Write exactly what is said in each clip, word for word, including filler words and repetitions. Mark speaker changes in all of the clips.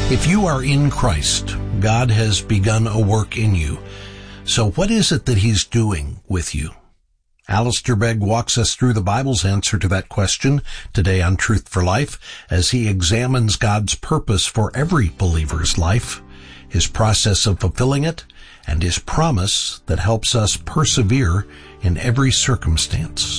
Speaker 1: If you are in Christ, God has begun a work in you. So what is it that He's doing with you? Alistair Begg walks us through the Bible's answer to that question today on Truth for Life as he examines God's purpose for every believer's life, His process of fulfilling it, and His promise that helps us persevere in every circumstance.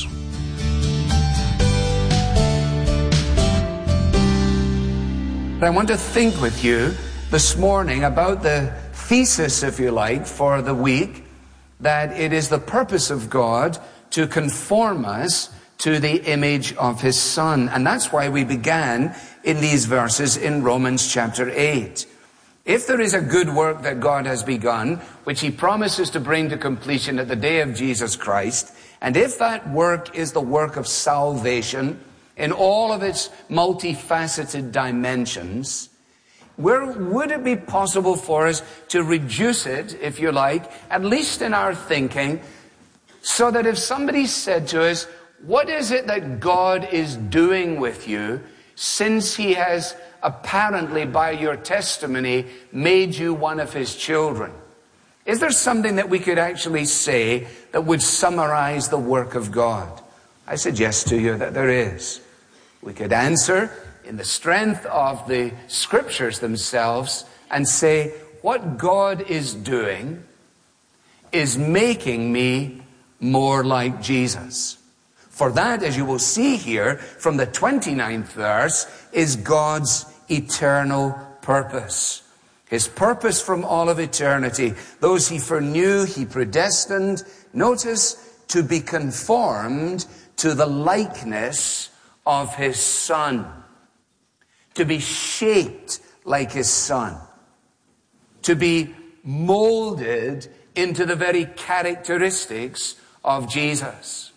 Speaker 2: I want to think with you this morning about the thesis, if you like, for the week, that it is the purpose of God to conform us to the image of His Son. And that's why we began in these verses in Romans chapter eight. If there is a good work that God has begun, which He promises to bring to completion at the day of Jesus Christ, and if that work is the work of salvation, in all of its multifaceted dimensions, where would it be possible for us to reduce it, if you like, at least in our thinking, so that if somebody said to us, what is it that God is doing with you since He has apparently, by your testimony, made you one of His children? Is there something that we could actually say that would summarize the work of God? I suggest to you that there is. We could answer in the strength of the Scriptures themselves and say, what God is doing is making me more like Jesus. For that, as you will see here from the twenty-ninth verse, is God's eternal purpose. His purpose from all of eternity. Those He foreknew, He predestined, notice, to be conformed to the likeness of His Son, to be shaped like His Son, to be molded into the very characteristics of Jesus.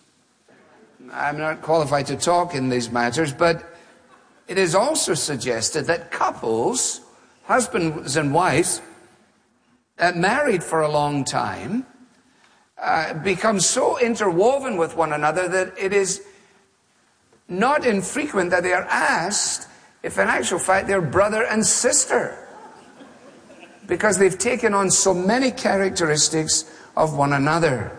Speaker 2: I'm not qualified to talk in these matters, but it is also suggested that couples, husbands and wives, uh, married for a long time, uh, become so interwoven with one another that it is not infrequent that they are asked if in actual fact they're brother and sister, because they've taken on so many characteristics of one another.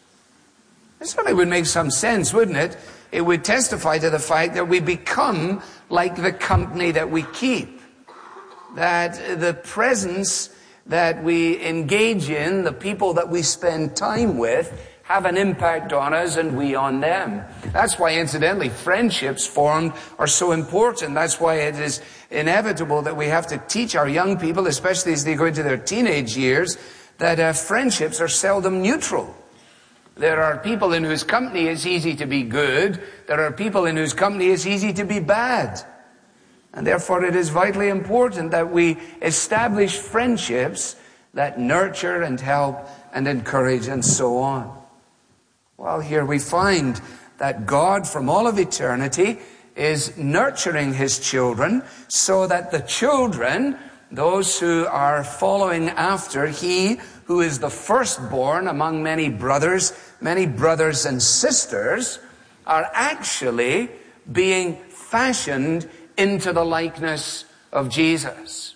Speaker 2: It certainly would make some sense, wouldn't it? It would testify to the fact that we become like the company that we keep, that the presence that we engage in, the people that we spend time with, have an impact on us and we on them. That's why, incidentally, friendships formed are so important. That's why it is inevitable that we have to teach our young people, especially as they go into their teenage years, that uh, friendships are seldom neutral. There are people in whose company it's easy to be good. There are people in whose company it's easy to be bad. And therefore it is vitally important that we establish friendships that nurture and help and encourage and so on. Well, here we find that God from all of eternity is nurturing His children so that the children, those who are following after He who is the firstborn among many brothers, many brothers and sisters, are actually being fashioned into the likeness of Jesus.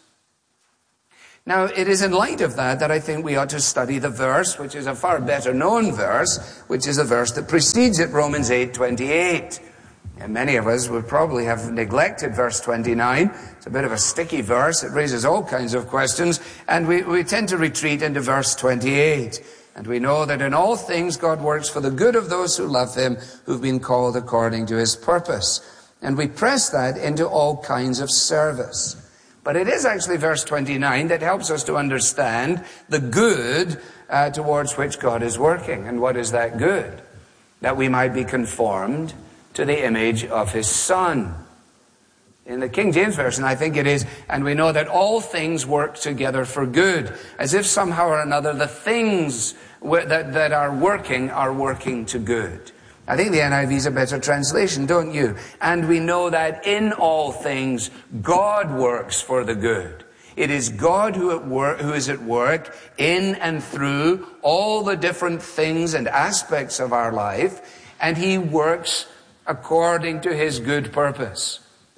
Speaker 2: Now, it is in light of that that I think we ought to study the verse, which is a far better known verse, which is a verse that precedes it, Romans eight twenty-eight. And many of us would probably have neglected verse twenty-nine. It's a bit of a sticky verse. It raises all kinds of questions. And we, we tend to retreat into verse twenty-eight. And we know that in all things God works for the good of those who love Him, who've been called according to His purpose. And we press that into all kinds of service. But it is actually verse twenty-nine that helps us to understand the good uh, towards which God is working. And what is that good? That we might be conformed to the image of His Son. In the King James Version, I think it is, and we know that all things work together for good, as if somehow or another the things that, that are working are working to good. I think the N I V is a better translation, don't you? And we know that in all things, God works for the good. It is God who, at work, who is at work in and through all the different things and aspects of our life, and He works according to His good purpose.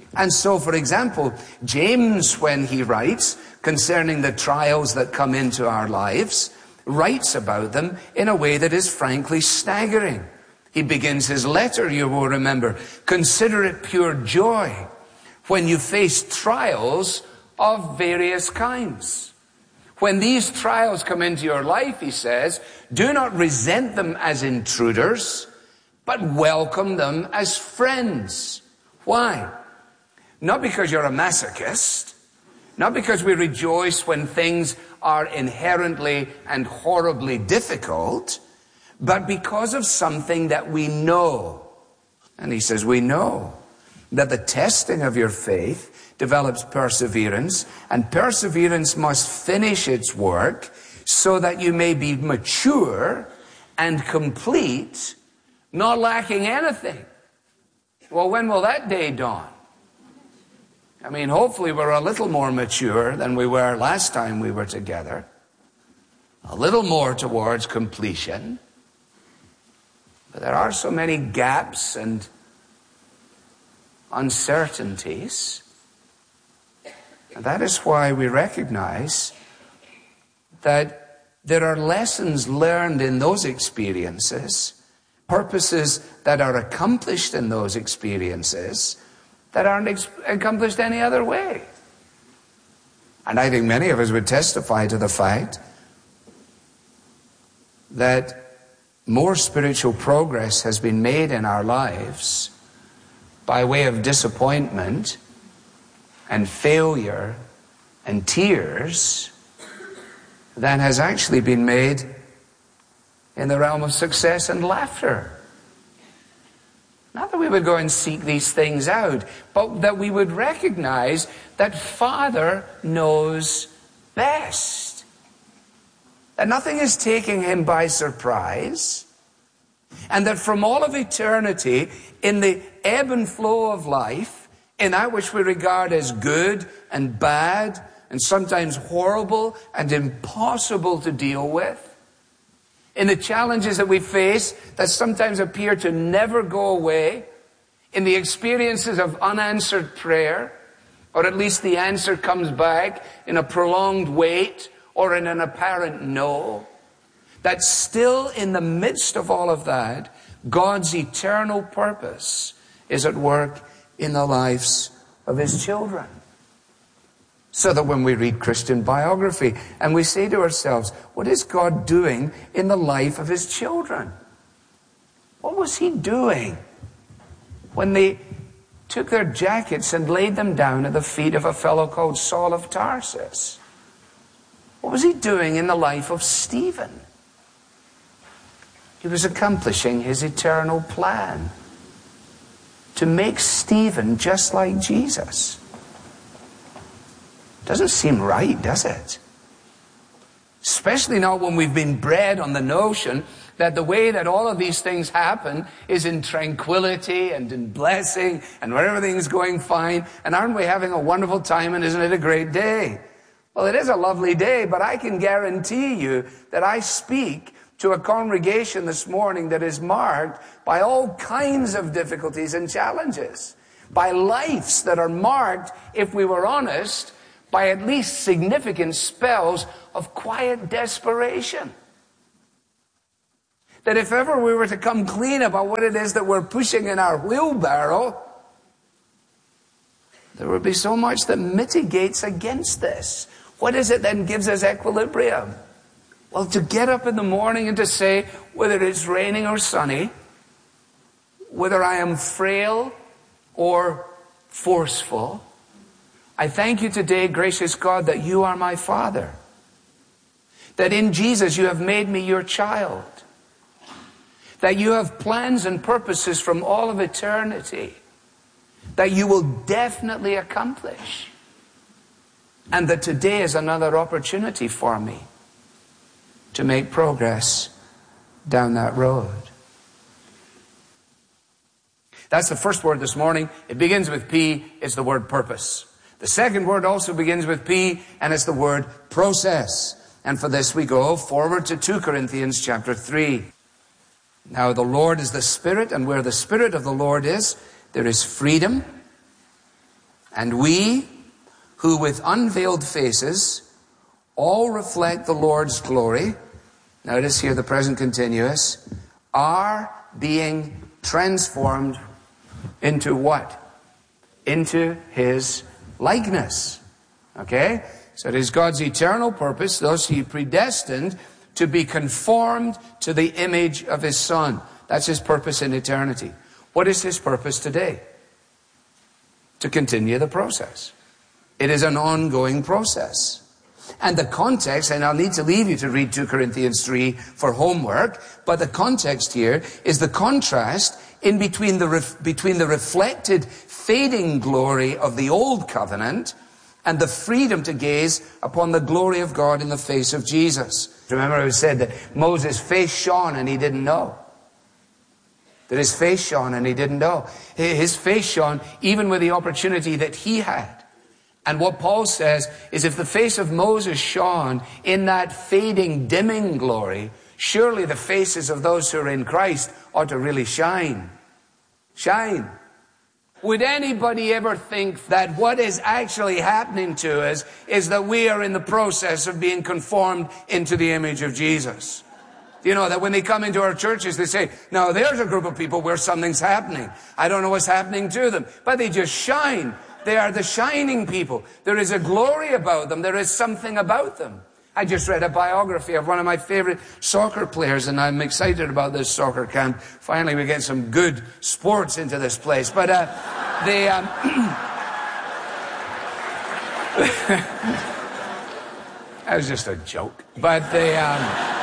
Speaker 2: And so, for example, James, when he writes concerning the trials that come into our lives, writes about them in a way that is frankly staggering. He begins his letter, you will remember, "Consider it pure joy when you face trials of various kinds." When these trials come into your life, he says, do not resent them as intruders, but welcome them as friends. Why? Not because you're a masochist, not because we rejoice when things are inherently and horribly difficult, but because of something that we know. And he says, we know that the testing of your faith develops perseverance, and perseverance must finish its work so that you may be mature and complete, not lacking anything. Well, when will that day dawn? I mean, hopefully we're a little more mature than we were last time we were together. A little more towards completion. But there are so many gaps and uncertainties. And that is why we recognize that there are lessons learned in those experiences, purposes that are accomplished in those experiences that aren't ex- accomplished any other way. And I think many of us would testify to the fact that more spiritual progress has been made in our lives by way of disappointment and failure and tears than has actually been made in the realm of success and laughter. Not that we would go and seek these things out, but that we would recognize that Father knows best. That nothing is taking him by surprise. And that from all of eternity, in the ebb and flow of life, in that which we regard as good and bad, and sometimes horrible and impossible to deal with, in the challenges that we face that sometimes appear to never go away, in the experiences of unanswered prayer, or at least the answer comes back in a prolonged wait or in an apparent no, that still in the midst of all of that, God's eternal purpose is at work in the lives of his children. So that when we read Christian biography and we say to ourselves, what is God doing in the life of his children? What was he doing when they took their jackets and laid them down at the feet of a fellow called Saul of Tarsus? What was he doing in the life of Stephen? He was accomplishing his eternal plan to make Stephen just like Jesus. Doesn't seem right, does it? Especially not when we've been bred on the notion that the way that all of these things happen is in tranquility and in blessing and where everything's going fine. And aren't we having a wonderful time and isn't it a great day? Well, it is a lovely day, but I can guarantee you that I speak to a congregation this morning that is marked by all kinds of difficulties and challenges. By lives that are marked, if we were honest, by at least significant spells of quiet desperation. That if ever we were to come clean about what it is that we're pushing in our wheelbarrow, there would be so much that mitigates against this. What is it that gives us equilibrium? Well, to get up in the morning and to say, whether it's raining or sunny, whether I am frail or forceful, I thank you today, gracious God, that you are my Father. That in Jesus you have made me your child. That you have plans and purposes from all of eternity that you will definitely accomplish. And that today is another opportunity for me to make progress down that road. That's the first word this morning. It begins with P. It's the word purpose. The second word also begins with P, and it's the word process. And for this we go forward to Second Corinthians chapter three. Now the Lord is the Spirit, and where the Spirit of the Lord is, there is freedom. And we, who with unveiled faces all reflect the Lord's glory, notice here the present continuous, are being transformed into what? Into His likeness. Okay? So it is God's eternal purpose, thus He predestined to be conformed to the image of His Son. That's His purpose in eternity. What is His purpose today? To continue the process. It is an ongoing process. And the context, and I'll need to leave you to read two Corinthians three for homework, but the context here is the contrast in between the, ref, between the reflected, fading glory of the old covenant and the freedom to gaze upon the glory of God in the face of Jesus. Remember it was said that Moses' face shone and he didn't know. That his face shone and he didn't know. His face shone even with the opportunity that he had. And what Paul says is if the face of Moses shone in that fading, dimming glory, surely the faces of those who are in Christ ought to really shine. Shine. Would anybody ever think that what is actually happening to us is that we are in the process of being conformed into the image of Jesus? You know, that when they come into our churches, they say, now there's a group of people where something's happening. I don't know what's happening to them, but they just shine. They are the shining people. There is a glory about them. There is something about them. I just read a biography of one of my favorite soccer players, and I'm excited about this soccer camp. Finally, we get some good sports into this place. But uh, they... Um, that was just a joke. But they... Um,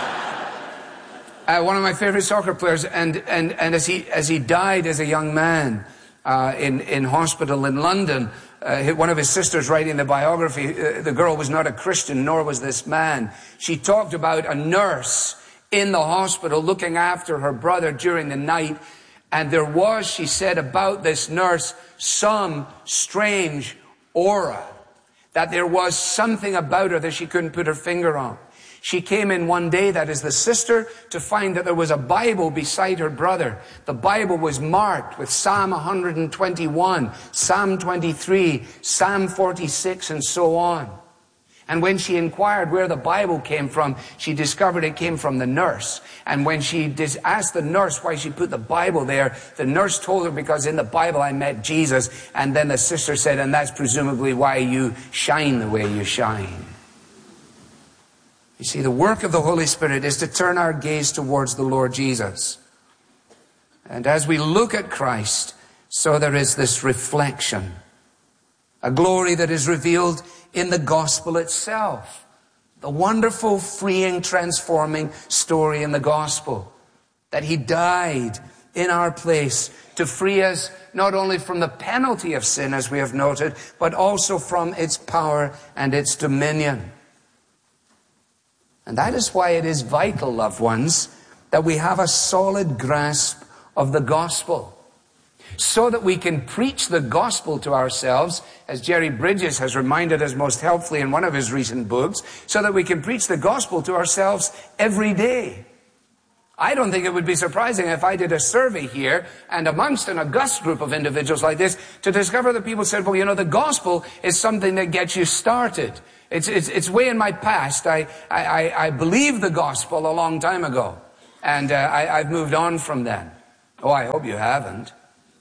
Speaker 2: Uh, one of my favorite soccer players, and, and, and as he, as he died as a young man, uh, in, in hospital in London, uh, one of his sisters writing the biography, uh, the girl was not a Christian, nor was this man. She talked about a nurse in the hospital looking after her brother during the night, and there was, she said, about this nurse, some strange aura, that there was something about her that she couldn't put her finger on. She came in one day, that is the sister, to find that there was a Bible beside her brother. The Bible was marked with Psalm one twenty-one, Psalm twenty-three, Psalm forty-six, and so on. And when she inquired where the Bible came from, she discovered it came from the nurse. And when she asked the nurse why she put the Bible there, the nurse told her, because in the Bible I met Jesus. And then the sister said, and that's presumably why you shine the way you shine. You see, the work of the Holy Spirit is to turn our gaze towards the Lord Jesus. And as we look at Christ, so there is this reflection, a glory that is revealed in the gospel itself. The wonderful, freeing, transforming story in the gospel. That He died in our place to free us not only from the penalty of sin, as we have noted, but also from its power and its dominion. And that is why it is vital, loved ones, that we have a solid grasp of the gospel. So that we can preach the gospel to ourselves, as Jerry Bridges has reminded us most helpfully in one of his recent books, so that we can preach the gospel to ourselves every day. I don't think it would be surprising if I did a survey here, and amongst an august group of individuals like this, to discover that people said, well, you know, the gospel is something that gets you started. It's, it's, it's way in my past. I, I, I believed the gospel a long time ago. And uh, I, I've moved on from then. Oh, I hope you haven't.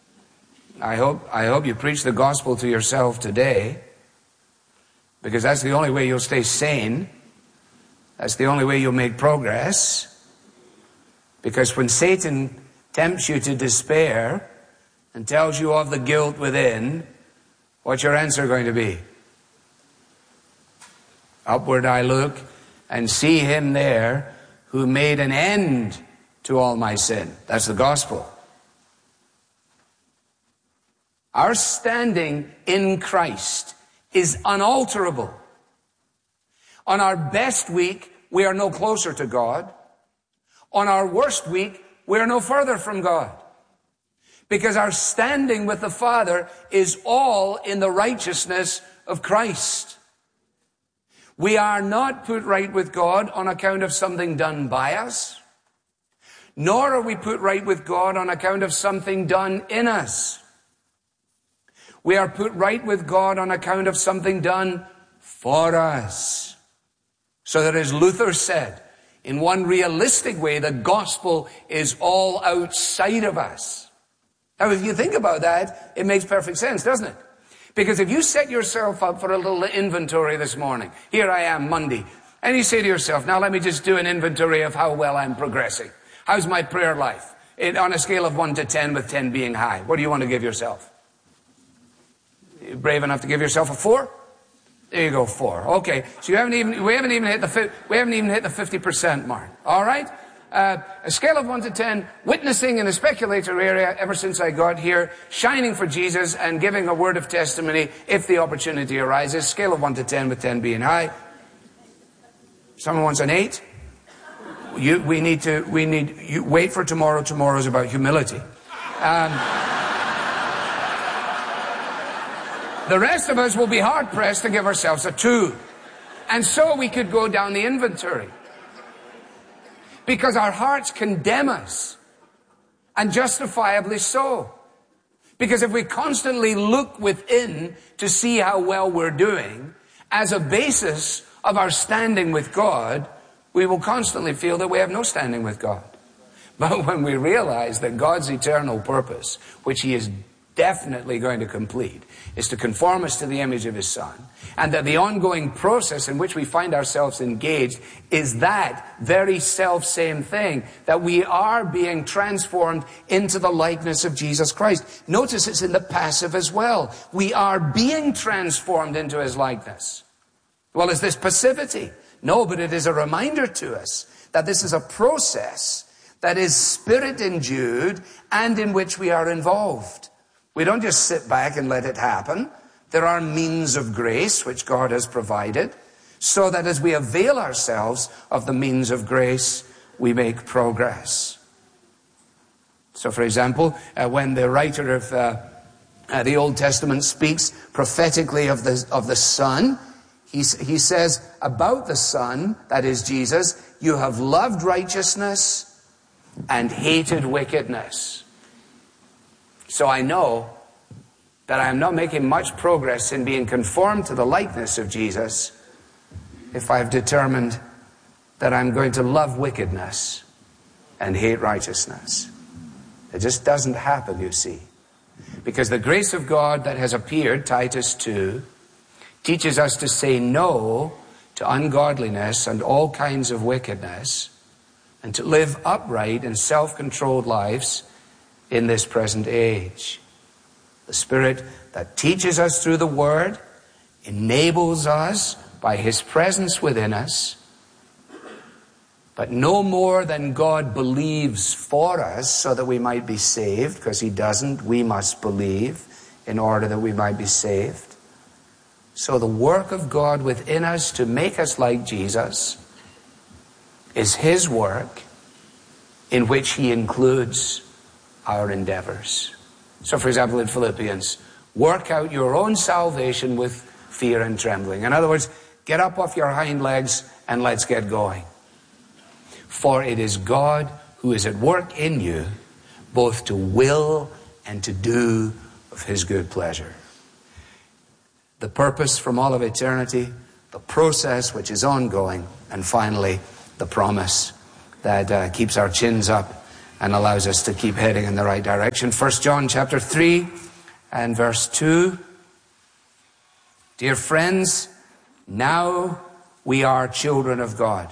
Speaker 2: I hope, I hope you preach the gospel to yourself today. Because that's the only way you'll stay sane. That's the only way you'll make progress. Because when Satan tempts you to despair and tells you of the guilt within, what's your answer going to be? Upward I look and see Him there who made an end to all my sin. That's the gospel. Our standing in Christ is unalterable. On our best week, we are no closer to God. On our worst week, we are no further from God. Because our standing with the Father is all in the righteousness of Christ. We are not put right with God on account of something done by us, nor are we put right with God on account of something done in us. We are put right with God on account of something done for us. So that, as Luther said, in one realistic way, the gospel is all outside of us. Now, if you think about that, it makes perfect sense, doesn't it? Because if you set yourself up for a little inventory this morning, here I am Monday, and you say to yourself, now let me just do an inventory of how well I'm progressing. How's my prayer life? It, on a scale of one to ten, with ten being high. What do you want to give yourself? You brave enough to give yourself a four? There you go, four. Okay, so you haven't even we haven't even hit the we haven't even hit the fifty percent mark. All right, uh, a scale of one to ten, witnessing in the speculator area ever since I got here, shining for Jesus and giving a word of testimony if the opportunity arises. Scale of one to ten, with ten being high. Someone wants an eight. You, we need to we need you wait for tomorrow. Tomorrow's about humility. Um, The rest of us will be hard-pressed to give ourselves a two. And so we could go down the inventory. Because our hearts condemn us. And justifiably so. Because if we constantly look within to see how well we're doing, as a basis of our standing with God, we will constantly feel that we have no standing with God. But when we realize that God's eternal purpose, which He is definitely going to complete, is to conform us to the image of His Son, and that the ongoing process in which we find ourselves engaged is that very self-same thing, that we are being transformed into the likeness of Jesus Christ. Notice it's in the passive as well. We are being transformed into His likeness. Well, is this passivity? No, but it is a reminder to us that this is a process that is Spirit-endued and in which we are involved. We don't just sit back and let it happen. There are means of grace which God has provided, so that as we avail ourselves of the means of grace, we make progress. So, for example, uh, when the writer of uh, uh, the Old Testament speaks prophetically of the, of the Son, he, he says about the Son, that is Jesus, you have loved righteousness and hated wickedness. So I know that I am not making much progress in being conformed to the likeness of Jesus if I've determined that I'm going to love wickedness and hate righteousness. It just doesn't happen, you see. Because the grace of God that has appeared, Titus two, teaches us to say no to ungodliness and all kinds of wickedness, and to live upright and self-controlled lives in this present age. The Spirit that teaches us through the Word enables us by His presence within us, but no more than God believes for us so that we might be saved, because He doesn't. We must believe in order that we might be saved. So the work of God within us to make us like Jesus is His work, in which He includes our endeavors. So, for example, in Philippians, work out your own salvation with fear and trembling. In other words, get up off your hind legs and let's get going. For it is God who is at work in you, both to will and to do of His good pleasure. The purpose from all of eternity, the process which is ongoing, and finally, the promise that uh, keeps our chins up and allows us to keep heading in the right direction. First John chapter three and verse two. Dear friends, now we are children of God.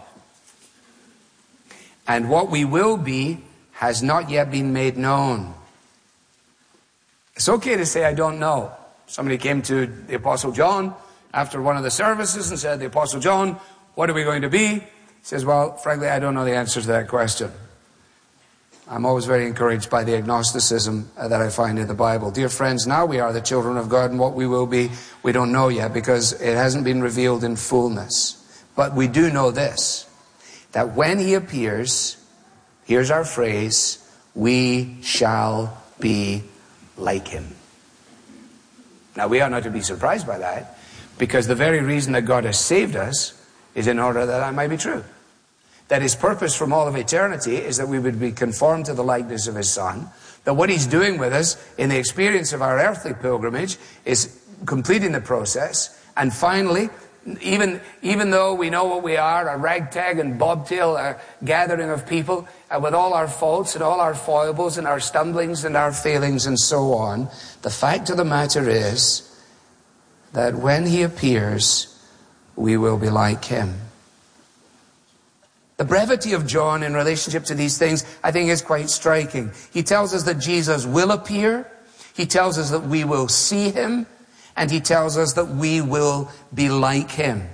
Speaker 2: And what we will be has not yet been made known. It's okay to say, I don't know. Somebody came to the Apostle John after one of the services and said, the Apostle John, what are we going to be? He says, well, frankly, I don't know the answer to that question. I'm always very encouraged by the agnosticism that I find in the Bible. Dear friends, now we are the children of God, and what we will be, we don't know yet, because it hasn't been revealed in fullness. But we do know this, that when He appears, here's our phrase, we shall be like Him. Now, we are not to be surprised by that, because the very reason that God has saved us is in order that that might be true. That His purpose from all of eternity is that we would be conformed to the likeness of His Son. That what he's doing with us in the experience of our earthly pilgrimage is completing the process. And finally, even, even though we know what we are, a ragtag and bobtail a gathering of people, uh, with all our faults and all our foibles and our stumblings and our failings and so on, the fact of the matter is that when he appears, we will be like him. The brevity of John in relationship to these things, I think, is quite striking. He tells us that Jesus will appear. He tells us that we will see him. And he tells us that we will be like him.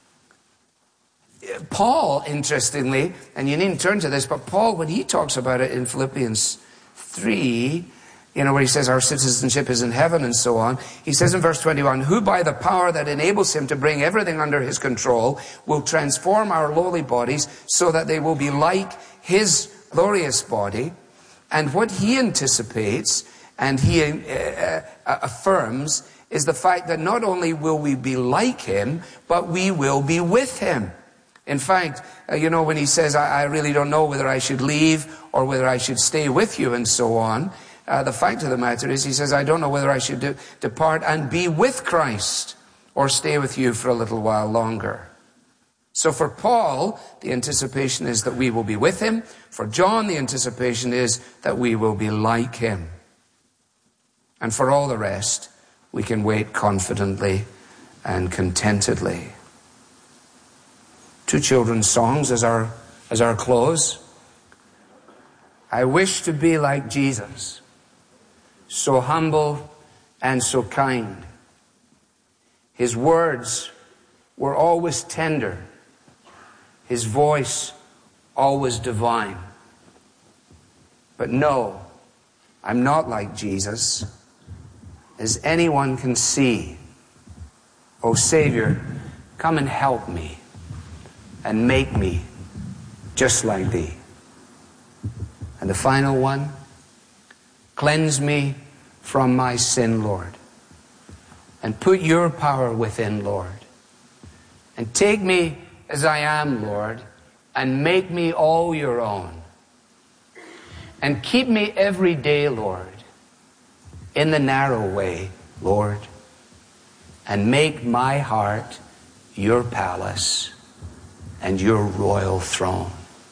Speaker 2: Paul, interestingly, and you needn't turn to this, but Paul, when he talks about it in Philippians three, you know, where he says our citizenship is in heaven and so on, he says in verse twenty-one, who by the power that enables him to bring everything under his control will transform our lowly bodies so that they will be like his glorious body. And what he anticipates and he uh, uh, affirms is the fact that not only will we be like him, but we will be with him. In fact, uh, you know, when he says, I, I really don't know whether I should leave or whether I should stay with you and so on, uh, the fact of the matter is, he says, I don't know whether I should de- depart and be with Christ or stay with you for a little while longer. So for Paul, the anticipation is that we will be with him. For John, the anticipation is that we will be like him. And for all the rest, we can wait confidently and contentedly. Two children's songs as our, as our close. I wish to be like Jesus, so humble and so kind. His words were always tender, his voice always divine. But no, I'm not like Jesus, as anyone can see. O Savior, come and help me and make me just like thee. And the final one, cleanse me from my sin, Lord, and put your power within, Lord, and take me as I am, Lord, and make me all your own, and keep me every day, Lord, in the narrow way, Lord, and make my heart your palace and your royal throne.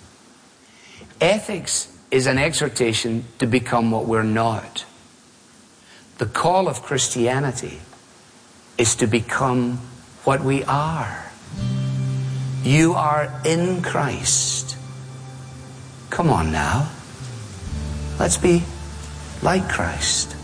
Speaker 2: Ethics is an exhortation to become what we're not. The call of Christianity is to become what we are. You are in Christ. Come on now. Let's be like Christ.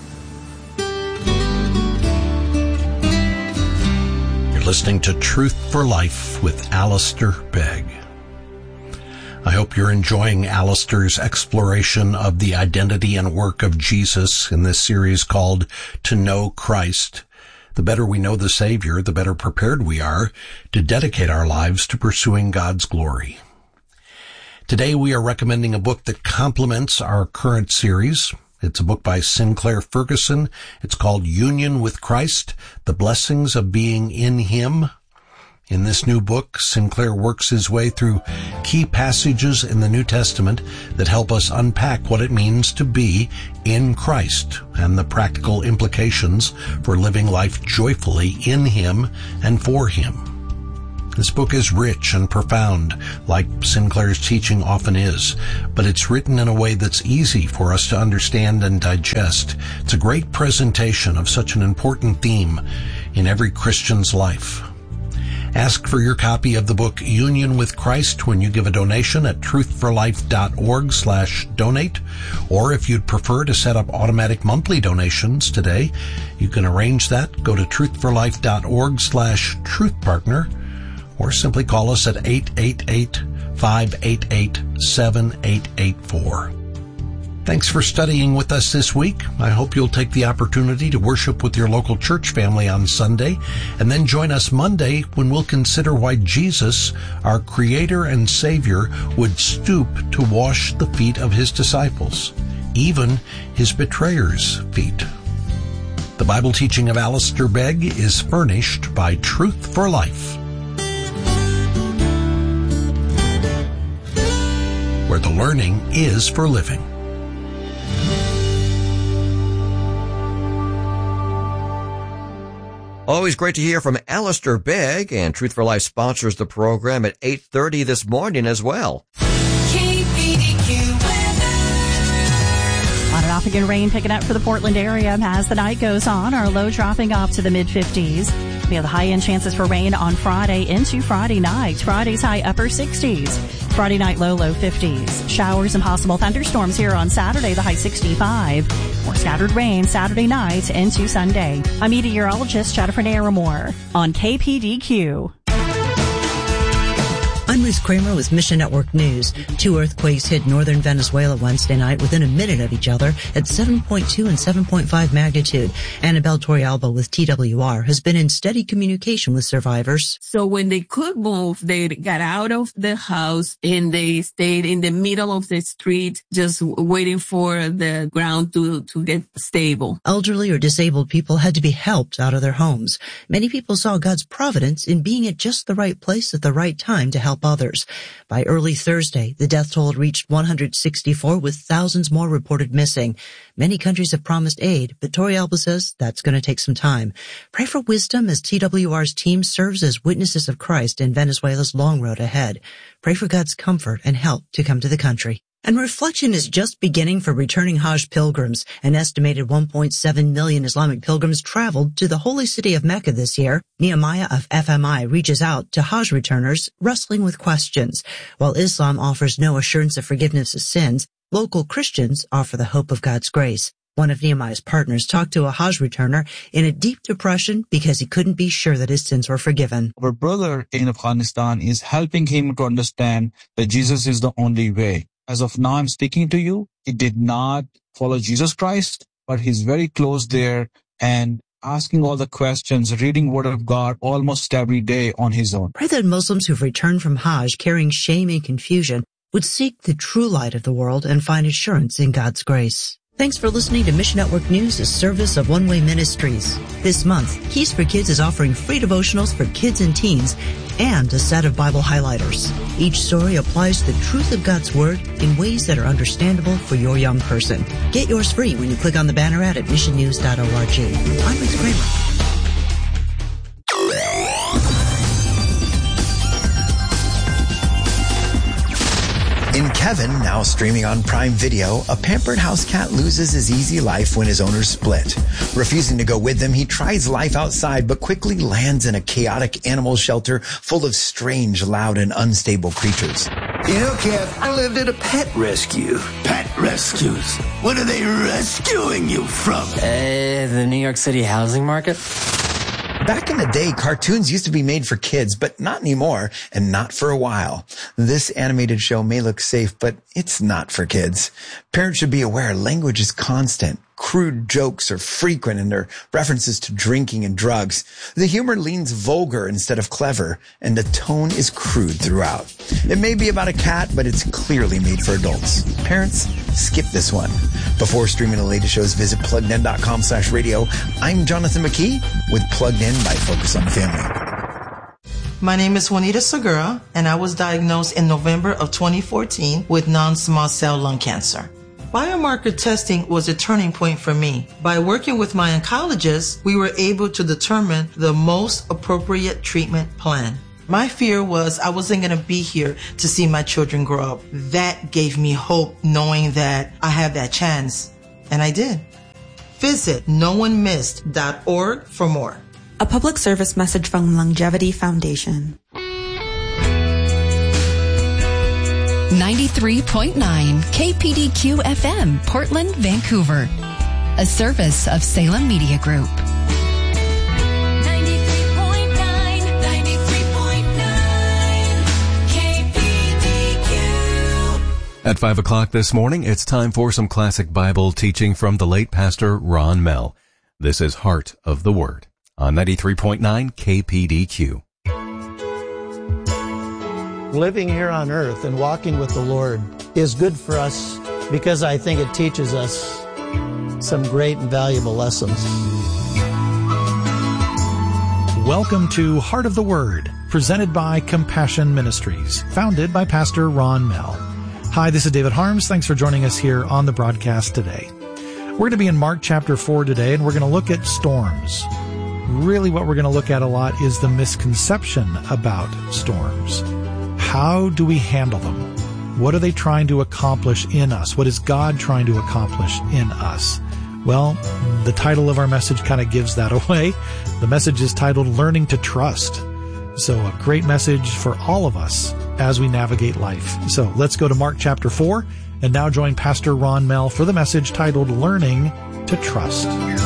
Speaker 1: Listening to Truth for Life with Alistair Begg. I hope you're enjoying Alistair's exploration of the identity and work of Jesus in this series called To Know Christ. The better we know the Savior, the better prepared we are to dedicate our lives to pursuing God's glory. Today we are recommending a book that complements our current series. It's a book by Sinclair Ferguson. It's called Union with Christ, The Blessings of Being in Him. In this new book, Sinclair works his way through key passages in the New Testament that help us unpack what it means to be in Christ and the practical implications for living life joyfully in Him and for Him. This book is rich and profound, like Sinclair's teaching often is, but it's written in a way that's easy for us to understand and digest. It's a great presentation of such an important theme in every Christian's life. Ask for your copy of the book Union with Christ when you give a donation at truthforlife.org slash donate. Or if you'd prefer to set up automatic monthly donations today, you can arrange that. Go to truthforlife.org slash truthpartner. Or simply call us at eight eight eight, five eight eight, seven eight eight four. Thanks for studying with us this week. I hope you'll take the opportunity to worship with your local church family on Sunday, and then join us Monday when we'll consider why Jesus, our Creator and Savior, would stoop to wash the feet of His disciples, even His betrayers' feet. The Bible teaching of Alistair Begg is furnished by Truth for Life, where the learning is for living.
Speaker 3: Always great to hear from Alistair Begg, and Truth for Life sponsors the program at eight thirty this morning as well.
Speaker 4: K P D Q weather.
Speaker 5: On and off again, rain picking up for the Portland area as the night goes on. Our low dropping off to the mid fifties. We have the high-end chances for rain on Friday into Friday night. Friday's high upper sixties. Friday night low, low fifties. Showers and possible thunderstorms here on Saturday, the high sixty-five. More scattered rain Saturday night into Sunday. I'm meteorologist Jennifer Naramore on K P D Q.
Speaker 6: I'm Ruth Kramer with Mission Network News. Two earthquakes hit northern Venezuela Wednesday night within a minute of each other at seven point two and seven point five magnitude. Annabelle Torrealba with T W R has been in steady communication with survivors.
Speaker 7: So when they could move, they got out of the house and they stayed in the middle of the street, just waiting for the ground to, to get stable.
Speaker 6: Elderly or disabled people had to be helped out of their homes. Many people saw God's providence in being at just the right place at the right time to help others. By early Thursday, the death toll had reached one hundred sixty-four, with thousands more reported missing. Many countries have promised aid, but Torrealba says that's going to take some time. Pray for wisdom as T W R's team serves as witnesses of Christ in Venezuela's long road ahead. Pray for God's comfort and help to come to the country. And reflection is just beginning for returning Hajj pilgrims. An estimated one point seven million Islamic pilgrims traveled to the holy city of Mecca this year. Nehemiah of F M I reaches out to Hajj returners wrestling with questions. While Islam offers no assurance of forgiveness of sins, local Christians offer the hope of God's grace. One of Nehemiah's partners talked to a Hajj returner in a deep depression because he couldn't be sure that his sins were forgiven.
Speaker 8: Our brother in Afghanistan is helping him to understand that Jesus is the only way. As of now, I'm speaking to you. He did not follow Jesus Christ, but he's very close there and asking all the questions, reading Word of God almost every day on his own.
Speaker 6: Pray that Muslims who've returned from Hajj carrying shame and confusion would seek the true light of the world and find assurance in God's grace. Thanks for listening to Mission Network News, a service of One Way Ministries. This month, Keys for Kids is offering free devotionals for kids and teens and a set of Bible highlighters. Each story applies the truth of God's Word in ways that are understandable for your young person. Get yours free when you click on the banner ad at mission news dot org. I'm Ruth Kramer.
Speaker 9: In Kevin, now streaming on Prime Video, a pampered house cat loses his easy life when his owners split. Refusing to go with them, he tries life outside, but quickly lands in a chaotic animal shelter full of strange, loud, and unstable creatures.
Speaker 10: You know, Kev, I lived at a pet rescue. Pet rescues? What are they rescuing you from?
Speaker 11: Uh, the New York City housing market?
Speaker 9: Back in the day, cartoons used to be made for kids, but not anymore, and not for a while. This animated show may look safe, but it's not for kids. Parents should be aware language is constant. Crude jokes are frequent in their references to drinking and drugs. The humor leans vulgar instead of clever, and the tone is crude throughout. It may be about a cat, but it's clearly made for adults. Parents, skip this one. Before streaming the latest shows, visit plugged in dot com slash radio. I'm Jonathan McKee with Plugged In by Focus on the Family.
Speaker 12: My name is Juanita Segura, and I was diagnosed in November of twenty fourteen with non-small cell lung cancer. Biomarker testing was a turning point for me. By working with my oncologist, we were able to determine the most appropriate treatment plan. My fear was I wasn't going to be here to see my children grow up. That gave me hope, knowing that I have that chance. And I did. Visit no one missed dot org for more.
Speaker 13: A public service message from Longevity Foundation.
Speaker 14: ninety-three point nine K P D Q F M, Portland, Vancouver. A service of Salem Media Group.
Speaker 4: ninety-three point nine, ninety-three point nine, K P D Q.
Speaker 15: At five o'clock this morning, it's time for some classic Bible teaching from the late Pastor Ron Mell. This is Heart of the Word on ninety-three point nine K P D Q.
Speaker 16: Living here on earth and walking with the Lord is good for us because I think it teaches us some great and valuable lessons.
Speaker 17: Welcome to Heart of the Word, presented by Compassion Ministries, founded by Pastor Ron Mell. Hi, this is David Harms. Thanks for joining us here on the broadcast today. We're going to be in Mark chapter four today, and we're going to look at storms. really what we're going to look at a lot is the misconception about storms. How do we handle them? What are they trying to accomplish in us? What is God trying to accomplish in us? Well, the title of our message kind of gives that away. The message is titled Learning to Trust. So a great message for all of us as we navigate life. So let's go to Mark chapter four and now join Pastor Ron Mell for the message titled Learning to Trust.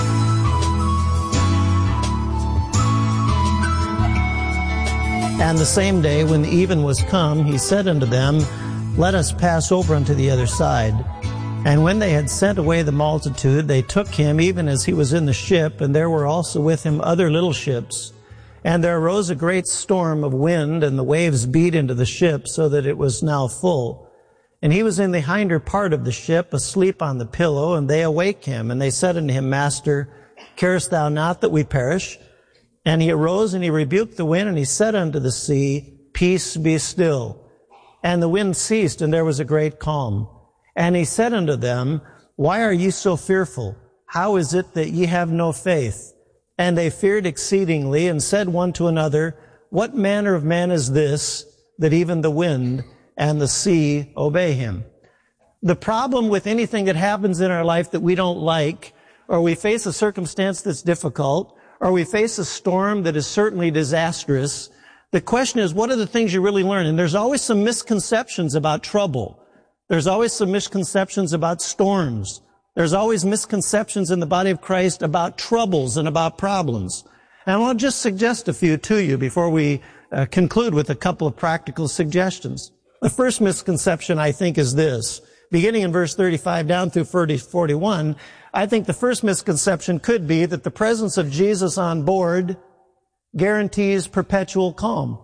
Speaker 16: And the same day, when the even was come, he said unto them, Let us pass over unto the other side. And when they had sent away the multitude, they took him even as he was in the ship, and there were also with him other little ships. And there arose a great storm of wind, and the waves beat into the ship, so that it was now full. And he was in the hinder part of the ship, asleep on the pillow, and they awake him. And they said unto him, Master, carest thou not that we perish? And he arose, and he rebuked the wind, and he said unto the sea, Peace, be still. And the wind ceased, and there was a great calm. And he said unto them, Why are ye so fearful? How is it that ye have no faith? And they feared exceedingly, and said one to another, What manner of man is this, that even the wind and the sea obey him? The problem with anything that happens in our life that we don't like, or we face a circumstance that's difficult, or we face a storm that is certainly disastrous, the question is, what are the things you really learn? And there's always some misconceptions about trouble. There's always some misconceptions about storms. There's always misconceptions in the body of Christ about troubles and about problems. And I'll just suggest a few to you before we uh, conclude with a couple of practical suggestions. The first misconception, I think, is this. Beginning in verse thirty-five down through forty-one, I think the first misconception could be that the presence of Jesus on board guarantees perpetual calm.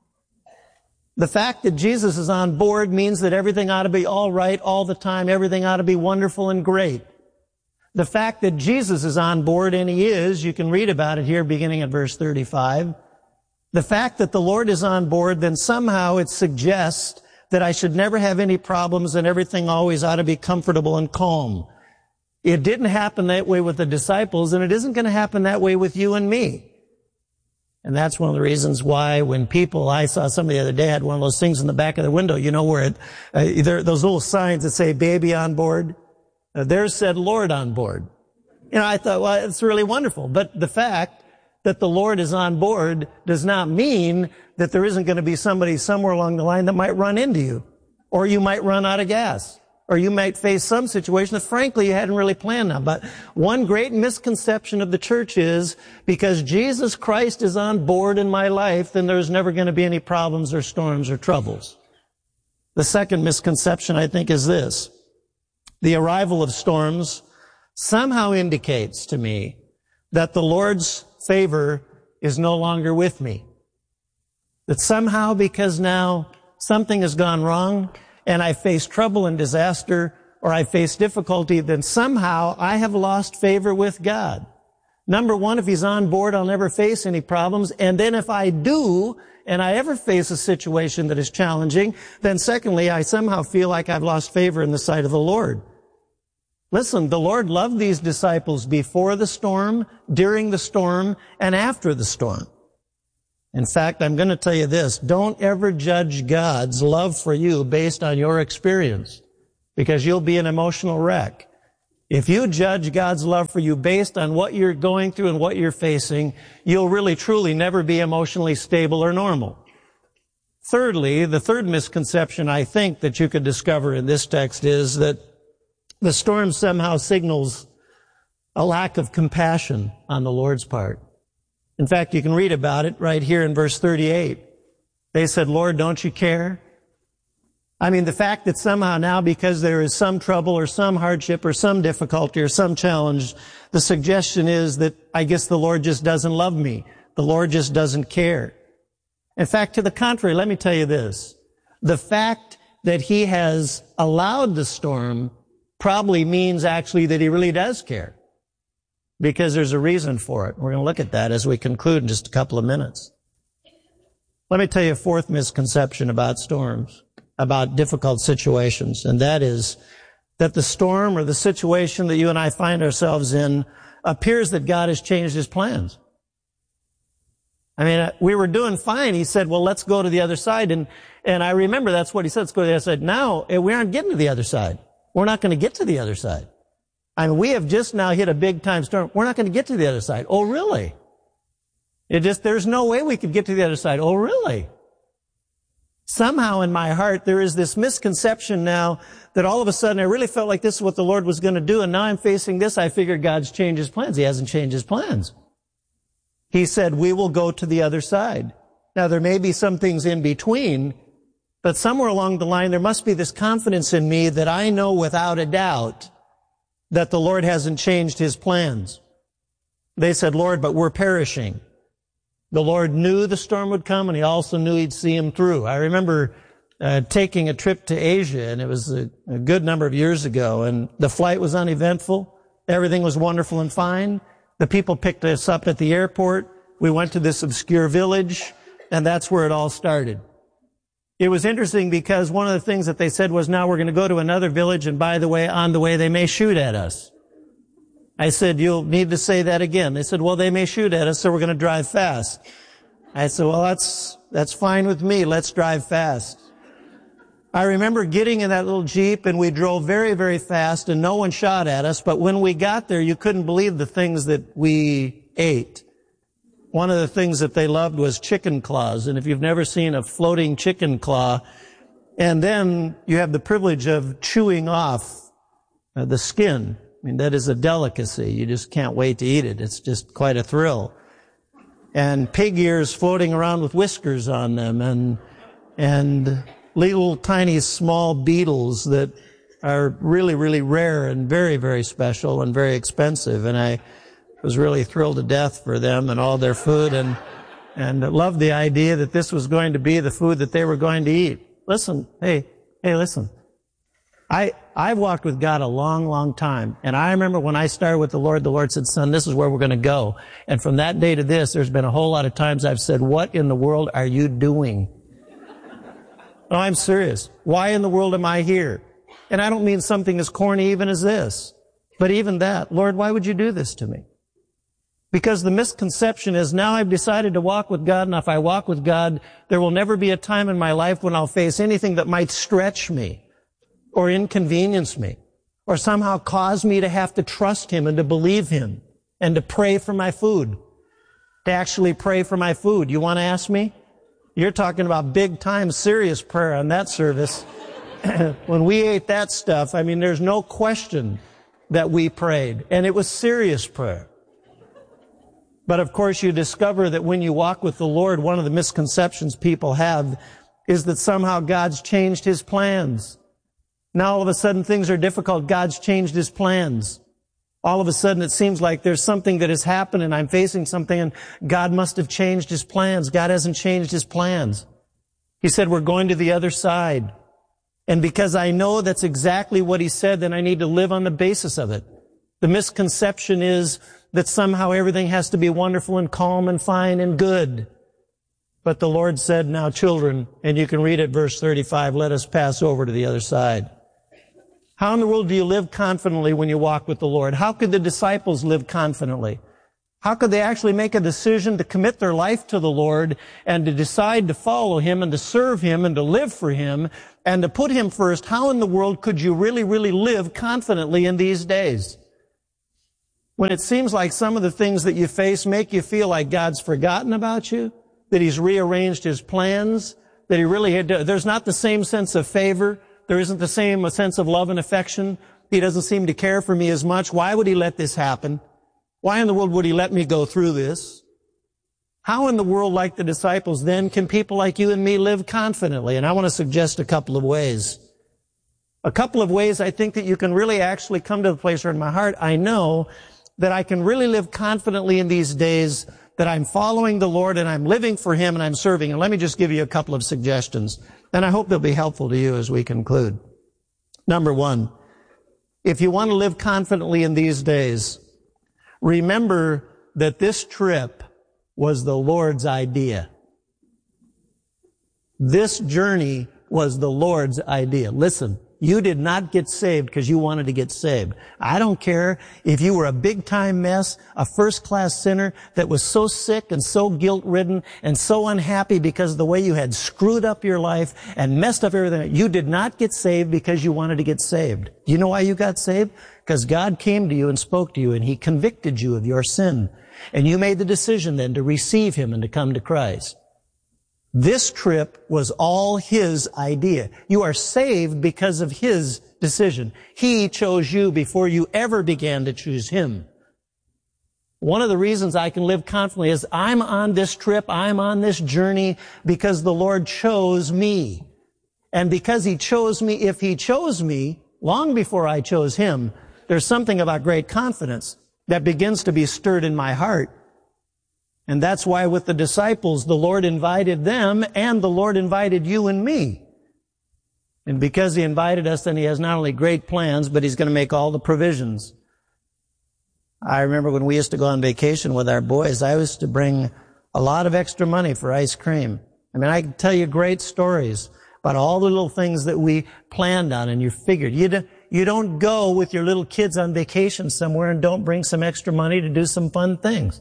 Speaker 16: The fact that Jesus is on board means that everything ought to be all right all the time. Everything ought to be wonderful and great. The fact that Jesus is on board, and he is, you can read about it here beginning at verse thirty-five. The fact that the Lord is on board, then somehow it suggests that I should never have any problems and everything always ought to be comfortable and calm. It didn't happen that way with the disciples, and it isn't going to happen that way with you and me. And that's one of the reasons why when people, I saw somebody the other day had one of those things in the back of their window, you know, where it, uh, there, those little signs that say baby on board, uh, theirs said Lord on board. You know, I thought, well, it's really wonderful. But the fact that the Lord is on board does not mean that there isn't going to be somebody somewhere along the line that might run into you, or you might run out of gas, or you might face some situation that frankly you hadn't really planned on. But one great misconception of the church is because Jesus Christ is on board in my life, then there's never going to be any problems or storms or troubles. The second misconception, I think, is this. The arrival of storms somehow indicates to me that the Lord's favor is no longer with me. That somehow, because now something has gone wrong, and I face trouble and disaster, or I face difficulty, then somehow I have lost favor with God. Number one, if he's on board, I'll never face any problems. And then if I do, and I ever face a situation that is challenging, then secondly, I somehow feel like I've lost favor in the sight of the Lord. Listen, the Lord loved these disciples before the storm, during the storm, and after the storm. In fact, I'm going to tell you this, don't ever judge God's love for you based on your experience, because you'll be an emotional wreck. If you judge God's love for you based on what you're going through and what you're facing, you'll really truly never be emotionally stable or normal. Thirdly, the third misconception I think that you could discover in this text is that the storm somehow signals a lack of compassion on the Lord's part. In fact, you can read about it right here in verse thirty-eight. They said, Lord, don't you care? I mean, the fact that somehow now, because there is some trouble or some hardship or some difficulty or some challenge, the suggestion is that I guess the Lord just doesn't love me. The Lord just doesn't care. In fact, to the contrary, let me tell you this. The fact that he has allowed the storm probably means actually that he really does care, because there's a reason for it. We're going to look at that as we conclude in just a couple of minutes. Let me tell you a fourth misconception about storms, about difficult situations, and that is that the storm or the situation that you and I find ourselves in appears that God has changed his plans. I mean, we were doing fine. He said, well, let's go to the other side. And, and I remember that's what he said. Let's go to the other side. Now, we aren't getting to the other side. We're not going to get to the other side. I mean, we have just now hit a big time storm. We're not going to get to the other side. Oh, really? It just, there's no way we could get to the other side. Oh, really? Somehow in my heart, there is this misconception now that all of a sudden I really felt like this is what the Lord was going to do. And now I'm facing this. I figured God's changed his plans. He hasn't changed his plans. He said, we will go to the other side. Now, there may be some things in between, but somewhere along the line, there must be this confidence in me that I know without a doubt that the Lord hasn't changed his plans. They said, Lord, but we're perishing. The Lord knew the storm would come, and he also knew he'd see him through. I remember uh, taking a trip to Asia, and it was a, a good number of years ago, and the flight was uneventful. Everything was wonderful and fine. The people picked us up at the airport. We went to this obscure village, and that's where it all started. It was interesting because one of the things that they said was, now we're going to go to another village, and by the way, on the way, they may shoot at us. I said, you'll need to say that again. They said, well, they may shoot at us, so we're going to drive fast. I said, well, that's, that's fine with me. Let's drive fast. I remember getting in that little Jeep, and we drove very, very fast, and no one shot at us. But when we got there, you couldn't believe the things that we ate. One of the things that they loved was chicken claws. And if you've never seen a floating chicken claw, and then you have the privilege of chewing off uh, the skin. I mean, that is a delicacy. You just can't wait to eat it. It's just quite a thrill. And pig ears floating around with whiskers on them, and, and little tiny small beetles that are really, really rare and very, very special and very expensive. And I was really thrilled to death for them and all their food, and, and loved the idea that this was going to be the food that they were going to eat. Listen, hey, hey, listen. I, I've walked with God a long, long time. And I remember when I started with the Lord, the Lord said, son, this is where we're going to go. And from that day to this, there's been a whole lot of times I've said, what in the world are you doing? No, I'm serious. Why in the world am I here? And I don't mean something as corny even as this. But even that, Lord, why would you do this to me? Because the misconception is now I've decided to walk with God, and if I walk with God, there will never be a time in my life when I'll face anything that might stretch me or inconvenience me or somehow cause me to have to trust him and to believe him and to pray for my food, to actually pray for my food. You want to ask me? You're talking about big time serious prayer on that service. When we ate that stuff, I mean, there's no question that we prayed, and it was serious prayer. But of course, you discover that when you walk with the Lord, one of the misconceptions people have is that somehow God's changed his plans. Now all of a sudden things are difficult. God's changed his plans. All of a sudden it seems like there's something that has happened and I'm facing something and God must have changed his plans. God hasn't changed his plans. He said, we're going to the other side. And because I know that's exactly what he said, then I need to live on the basis of it. The misconception is that somehow everything has to be wonderful and calm and fine and good. But the Lord said, now children, and you can read it, verse thirty-five, let us pass over to the other side. How in the world do you live confidently when you walk with the Lord? How could the disciples live confidently? How could they actually make a decision to commit their life to the Lord and to decide to follow him and to serve him and to live for him and to put him first? How in the world could you really, really live confidently in these days? When it seems like some of the things that you face make you feel like God's forgotten about you, that he's rearranged his plans, that he really had to, there's not the same sense of favor. There isn't the same sense of love and affection. He doesn't seem to care for me as much. Why would he let this happen? Why in the world would he let me go through this? How in the world, like the disciples, then can people like you and me live confidently? And I want to suggest a couple of ways. A couple of ways I think that you can really actually come to the place where in my heart I know that I can really live confidently in these days, that I'm following the Lord and I'm living for him and I'm serving. And let me just give you a couple of suggestions. And I hope they'll be helpful to you as we conclude. Number one, if you want to live confidently in these days, remember that this trip was the Lord's idea. This journey was the Lord's idea. Listen, You did not get saved because you wanted to get saved. I don't care if you were a big-time mess, a first-class sinner that was so sick and so guilt-ridden and so unhappy because of the way you had screwed up your life and messed up everything. You did not get saved because you wanted to get saved. Do you know why you got saved? Because God came to you and spoke to you, and He convicted you of your sin. And you made the decision then to receive Him and to come to Christ. This trip was all His idea. You are saved because of His decision. He chose you before you ever began to choose Him. One of the reasons I can live confidently is I'm on this trip, I'm on this journey because the Lord chose me. And because He chose me, if He chose me long before I chose Him, there's something about great confidence that begins to be stirred in my heart. And that's why with the disciples, the Lord invited them and the Lord invited you and me. And because He invited us, then He has not only great plans, but He's going to make all the provisions. I remember when we used to go on vacation with our boys, I used to bring a lot of extra money for ice cream. I mean, I can tell you great stories about all the little things that we planned on and you figured. You don't, you don't go with your little kids on vacation somewhere and don't bring some extra money to do some fun things.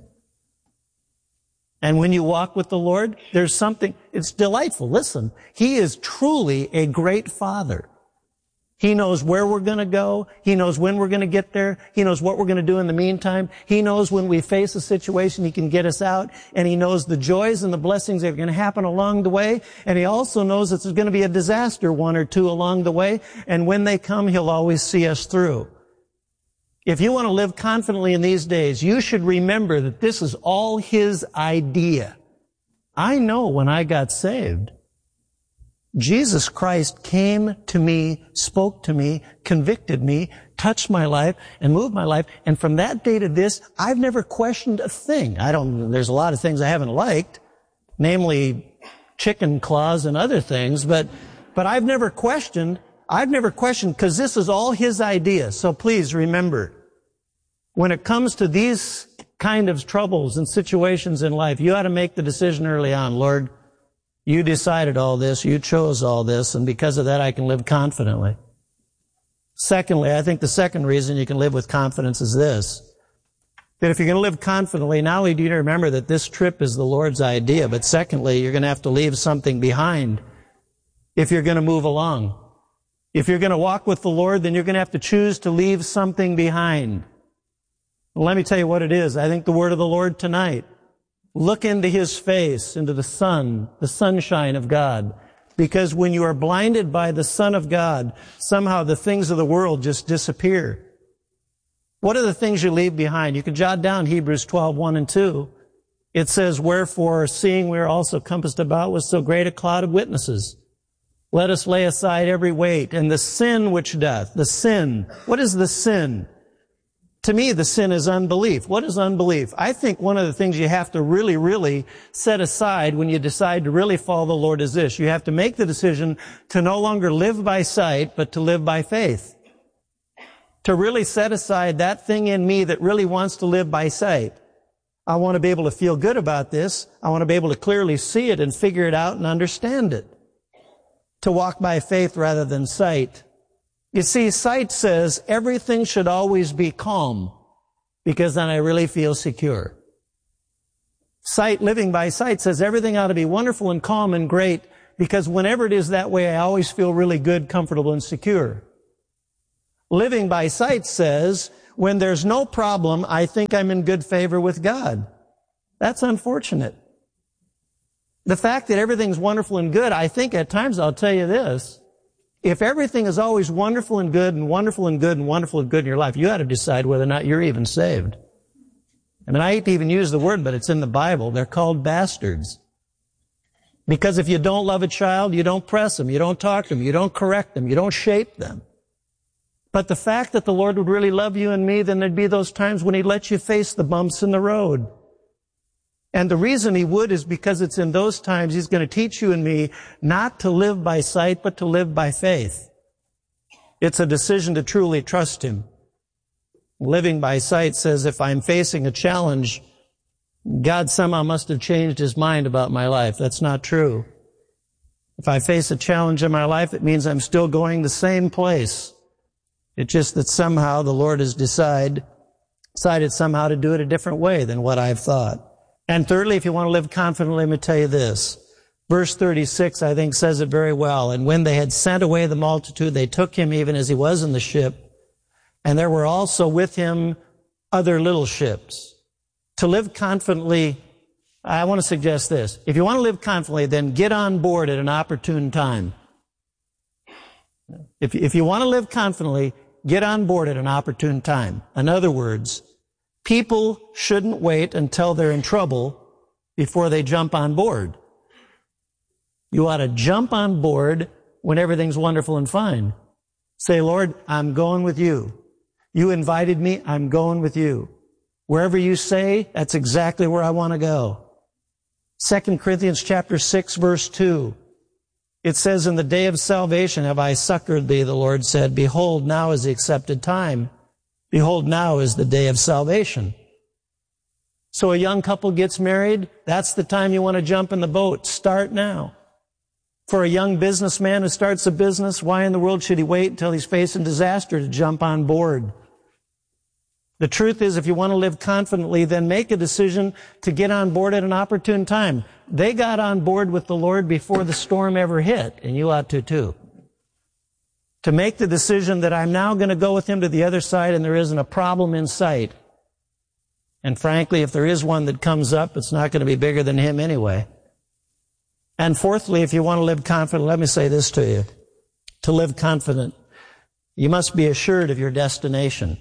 Speaker 16: And when you walk with the Lord, there's something, it's delightful. Listen, He is truly a great Father. He knows where we're going to go. He knows when we're going to get there. He knows what we're going to do in the meantime. He knows when we face a situation, He can get us out. And He knows the joys and the blessings that are going to happen along the way. And He also knows that there's going to be a disaster, one or two along the way. And when they come, He'll always see us through. If you want to live confidently in these days, you should remember that this is all His idea. I know when I got saved, Jesus Christ came to me, spoke to me, convicted me, touched my life, and moved my life. And from that day to this, I've never questioned a thing. I don't, there's a lot of things I haven't liked, namely chicken claws and other things, but, but I've never questioned I've never questioned because this is all His idea. So please remember, when it comes to these kind of troubles and situations in life, you ought to make the decision early on. Lord, You decided all this, You chose all this, and because of that I can live confidently. Secondly, I think the second reason you can live with confidence is this, that if you're going to live confidently, not only do you remember that this trip is the Lord's idea, but secondly, you're going to have to leave something behind if you're going to move along. If you're going to walk with the Lord, then you're going to have to choose to leave something behind. Well, let me tell you what it is. I think the word of the Lord tonight. Look into His face, into the sun, the sunshine of God. Because when you are blinded by the Son of God, somehow the things of the world just disappear. What are the things you leave behind? You can jot down Hebrews twelve, one and two. It says, wherefore, seeing we are also compassed about with so great a cloud of witnesses, let us lay aside every weight and the sin which doth. The sin. What is the sin? To me, the sin is unbelief. What is unbelief? I think one of the things you have to really, really set aside when you decide to really follow the Lord is this. You have to make the decision to no longer live by sight, but to live by faith. To really set aside that thing in me that really wants to live by sight. I want to be able to feel good about this. I want to be able to clearly see it and figure it out and understand it. To walk by faith rather than sight. You see, sight says everything should always be calm because then I really feel secure. Sight, living by sight, says everything ought to be wonderful and calm and great because whenever it is that way, I always feel really good, comfortable, and secure. Living by sight says when there's no problem, I think I'm in good favor with God. That's unfortunate. The fact that everything's wonderful and good, I think at times I'll tell you this, if everything is always wonderful and good and wonderful and good and wonderful and good in your life, you ought to decide whether or not you're even saved. I mean, I hate to even use the word, but it's in the Bible. They're called bastards. Because if you don't love a child, you don't press them, you don't talk to them, you don't correct them, you don't shape them. But the fact that the Lord would really love you and me, then there'd be those times when He'd let you face the bumps in the road. And the reason He would is because it's in those times He's going to teach you and me not to live by sight, but to live by faith. It's a decision to truly trust Him. Living by sight says if I'm facing a challenge, God somehow must have changed His mind about my life. That's not true. If I face a challenge in my life, it means I'm still going the same place. It's just that somehow the Lord has decided, decided somehow to do it a different way than what I've thought. And thirdly, if you want to live confidently, let me tell you this. Verse thirty-six, I think, says it very well. And when they had sent away the multitude, they took him even as he was in the ship. And there were also with him other little ships. To live confidently, I want to suggest this. If you want to live confidently, then get on board at an opportune time. If, if you want to live confidently, get on board at an opportune time. In other words, people shouldn't wait until they're in trouble before they jump on board. You ought to jump on board when everything's wonderful and fine. Say, Lord, I'm going with you. You invited me, I'm going with you. Wherever you say, that's exactly where I want to go. Second Corinthians chapter six, verse two. It says, in the day of salvation have I succored thee, the Lord said. Behold, now is the accepted time. Behold, now is the day of salvation. So a young couple gets married, that's the time you want to jump in the boat. Start now. For a young businessman who starts a business, why in the world should he wait until he's facing disaster to jump on board? The truth is, if you want to live confidently, then make a decision to get on board at an opportune time. They got on board with the Lord before the storm ever hit, and you ought to too. To make the decision that I'm now going to go with him to the other side and there isn't a problem in sight. And frankly, if there is one that comes up, it's not going to be bigger than him anyway. And fourthly, if you want to live confident, let me say this to you. To live confident, you must be assured of your destination.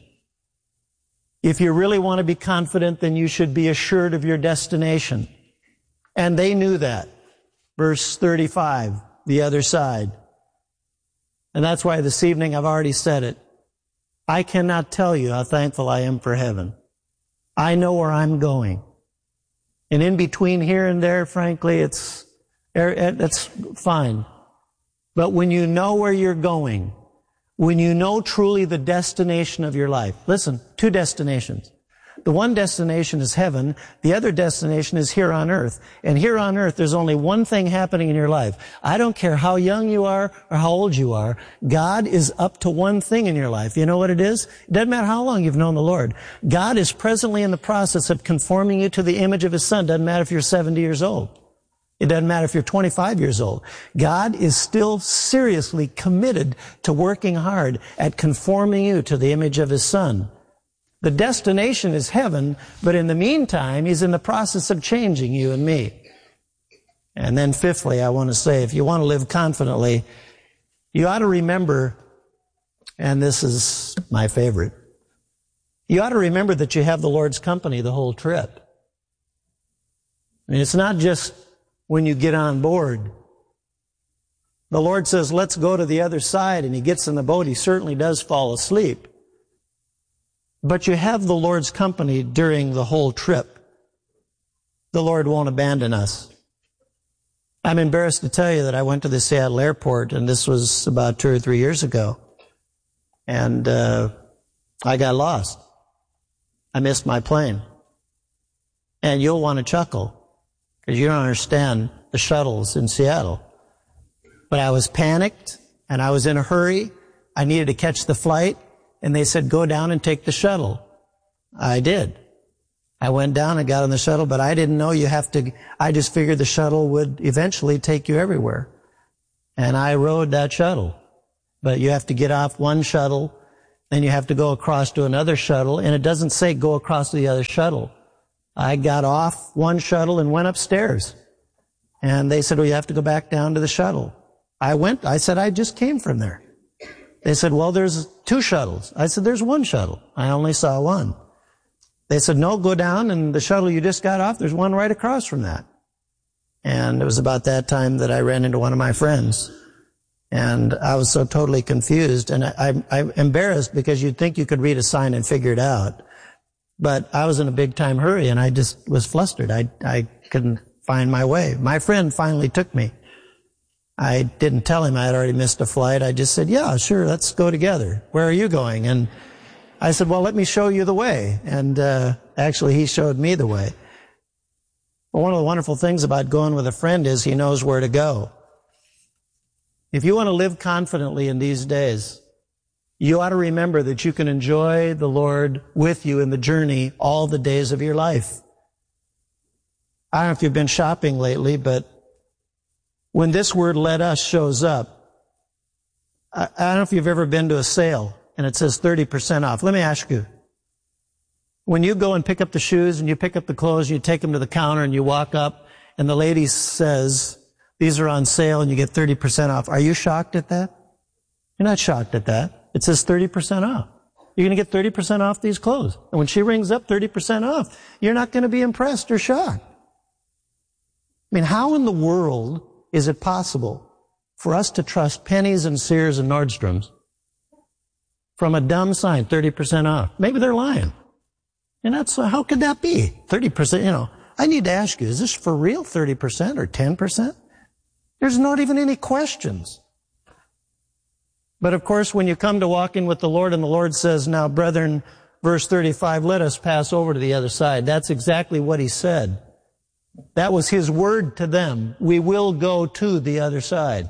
Speaker 16: If you really want to be confident, then you should be assured of your destination. And they knew that. Verse thirty-five, the other side. And that's why this evening I've already said it. I cannot tell you how thankful I am for heaven. I know where I'm going. And in between here and there, frankly, it's, that's fine. But when you know where you're going, when you know truly the destination of your life, listen, two destinations. The one destination is heaven. The other destination is here on earth. And here on earth, there's only one thing happening in your life. I don't care how young you are or how old you are. God is up to one thing in your life. You know what it is? It doesn't matter how long you've known the Lord. God is presently in the process of conforming you to the image of His Son. Doesn't matter if you're seventy years old. It doesn't matter if you're twenty-five years old. God is still seriously committed to working hard at conforming you to the image of His Son. The destination is heaven, but in the meantime, He's in the process of changing you and me. And then fifthly, I want to say, if you want to live confidently, you ought to remember, and this is my favorite, you ought to remember that you have the Lord's company the whole trip. I mean, it's not just when you get on board. The Lord says, let's go to the other side, and He gets in the boat. He certainly does fall asleep. But you have the Lord's company during the whole trip. The Lord won't abandon us. I'm embarrassed to tell you that I went to the Seattle airport, and this was about two or three years ago, and uh, I got lost. I missed my plane. And you'll want to chuckle, because you don't understand the shuttles in Seattle. But I was panicked, and I was in a hurry. I needed to catch the flight, and they said, go down and take the shuttle. I did. I went down and got on the shuttle, but I didn't know you have to, I just figured the shuttle would eventually take you everywhere. And I rode that shuttle. But you have to get off one shuttle, then you have to go across to another shuttle, and it doesn't say go across to the other shuttle. I got off one shuttle and went upstairs. And they said, well, you have to go back down to the shuttle. I went, I said, I just came from there. They said, well, there's two shuttles. I said, there's one shuttle. I only saw one. They said, no, go down, and the shuttle you just got off, there's one right across from that. And it was about that time that I ran into one of my friends. And I was so totally confused. And I, I, I'm embarrassed because you'd think you could read a sign and figure it out. But I was in a big-time hurry, and I just was flustered. I, I couldn't find my way. My friend finally took me. I didn't tell him I had already missed a flight. I just said, yeah, sure, let's go together. Where are you going? And I said, well, let me show you the way. And uh, actually, he showed me the way. Well, one of the wonderful things about going with a friend is he knows where to go. If you want to live confidently in these days, you ought to remember that you can enjoy the Lord with you in the journey all the days of your life. I don't know if you've been shopping lately, but when this word "let us" shows up, I, I don't know if you've ever been to a sale and it says thirty percent off. Let me ask you, when you go and pick up the shoes and you pick up the clothes and you take them to the counter and you walk up and the lady says, these are on sale and you get thirty percent off, are you shocked at that? You're not shocked at that. It says thirty percent off. You're going to get thirty percent off these clothes. And when she rings up thirty percent off, you're not going to be impressed or shocked. I mean, how in the world is it possible for us to trust Penny's and Sears and Nordstrom's from a dumb sign, thirty percent off? Maybe they're lying. And that's, uh, how could that be? thirty percent, you know. I need to ask you, is this for real thirty percent or ten percent? There's not even any questions. But of course, when you come to walking with the Lord and the Lord says, now brethren, verse thirty-five, let us pass over to the other side. That's exactly what he said. That was his word to them. We will go to the other side.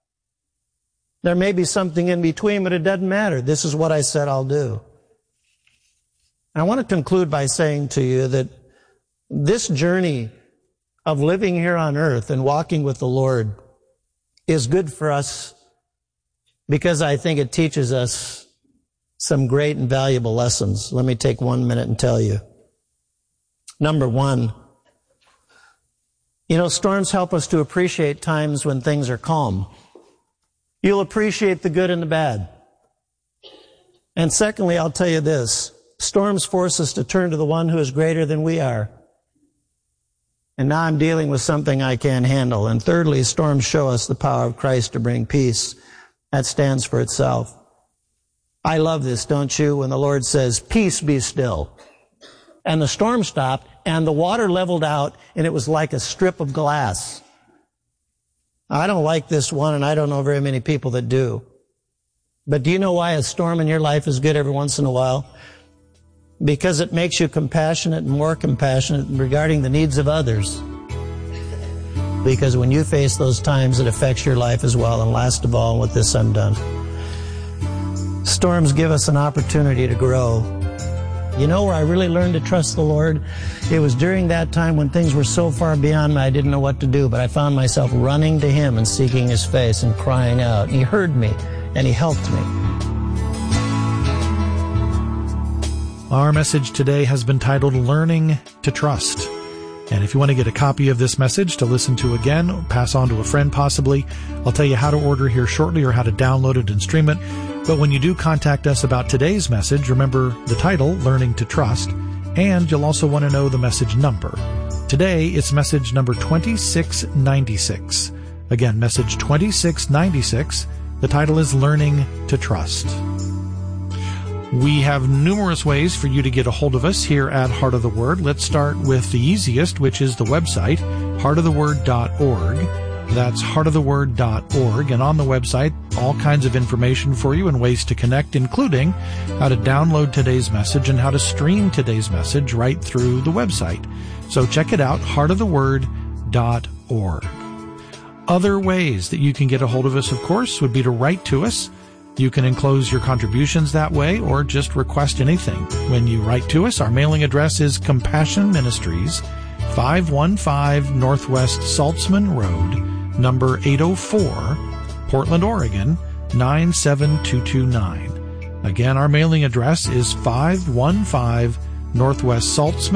Speaker 16: There may be something in between, but it doesn't matter. This is what I said I'll do. And I want to conclude by saying to you that this journey of living here on earth and walking with the Lord is good for us because I think it teaches us some great and valuable lessons. Let me take one minute and tell you. Number one, you know, storms help us to appreciate times when things are calm. You'll appreciate the good and the bad. And secondly, I'll tell you this, storms force us to turn to the one who is greater than we are. And now I'm dealing with something I can't handle. And thirdly, storms show us the power of Christ to bring peace. That stands for itself. I love this, don't you? When the Lord says, peace be still. And the storm stopped and the water leveled out and it was like a strip of glass. I don't like this one and I don't know very many people that do. But do you know why a storm in your life is good every once in a while? Because it makes you compassionate and more compassionate regarding the needs of others. Because when you face those times, it affects your life as well. And last of all, and with this I'm done. Storms give us an opportunity to grow. You know where I really learned to trust the Lord? It was during that time when things were so far beyond me, I didn't know what to do. But I found myself running to Him and seeking His face and crying out. He heard me and He helped me.
Speaker 17: Our message today has been titled Learning to Trust. And if you want to get a copy of this message to listen to again, or pass on to a friend possibly, I'll tell you how to order here shortly or how to download it and stream it. But when you do contact us about today's message, remember the title, Learning to Trust, and you'll also want to know the message number. Today, it's message number twenty-six ninety-six. Again, message twenty-six ninety-six. The title is Learning to Trust. We have numerous ways for you to get a hold of us here at Heart of the Word. Let's start with the easiest, which is the website, heart of the word dot org. That's heart of the word dot org. And on the website, all kinds of information for you and ways to connect, including how to download today's message and how to stream today's message right through the website. So check it out, heart of the word dot org. Other ways that you can get a hold of us, of course, would be to write to us. You can enclose your contributions that way or just request anything. When you write to us, our mailing address is Compassion Ministries, five one five Northwest Saltzman Road, number eight oh four, Portland, Oregon, nine seven two two nine. Again, our mailing address is five one five Northwest Saltzman